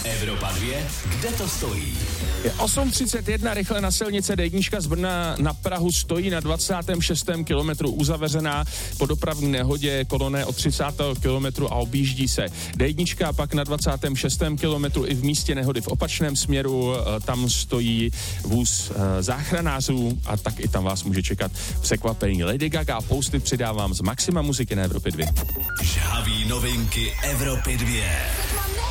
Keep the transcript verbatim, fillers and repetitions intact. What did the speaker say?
Evropa dvě, kde to stojí? Je osm třicet jedna, rychle na silnice D jedna z Brna na Prahu stojí na dvacátém šestém kilometru uzaveřená po dopravní nehodě, koloné od třicátého kilometru a objíždí se D jedna, pak na dvacátém šestém kilometru i v místě nehody v opačném směru, tam stojí vůz záchranářů a tak i tam vás může čekat překvapení. Lady Gaga a Posty přidávám z Maxima muziky na Evropě dvě. Žhavý novinky Evropy dvě.